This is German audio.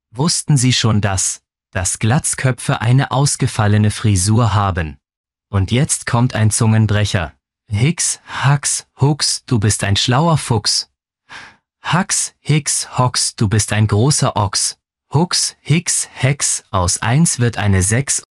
Wussten Sie schon, dass Glatzköpfe eine ausgefallene Frisur haben? Und jetzt kommt ein Zungenbrecher. Hix, Hax, Hux, du bist ein schlauer Fuchs. Hax, Hix, Hox, du bist ein großer Ochs. Hux, Hix, Hex, aus 1 wird eine 6.